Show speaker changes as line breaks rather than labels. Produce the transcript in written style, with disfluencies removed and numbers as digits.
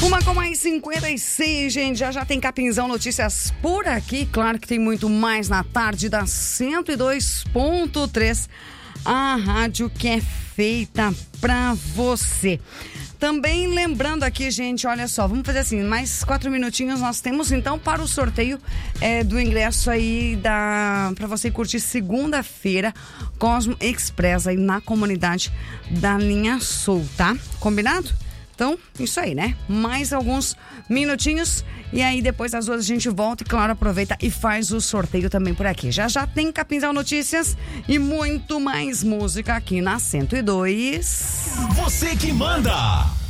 1h56, gente, já tem Capinzão Notícias por aqui. Claro que tem muito mais na tarde da 102.3, a rádio que é feita pra você. Também lembrando aqui, gente, olha só, vamos fazer assim, mais 4 minutinhos nós temos então para o sorteio do ingresso aí para você curtir segunda-feira Cosmo Express aí na comunidade da Linha Sul, tá? Combinado? Então, isso aí, né? Mais alguns minutinhos e aí depois das 2 a gente volta e, claro, aproveita e faz o sorteio também por aqui. Já tem Capinzão Notícias e muito mais música aqui na 102.
Você que manda!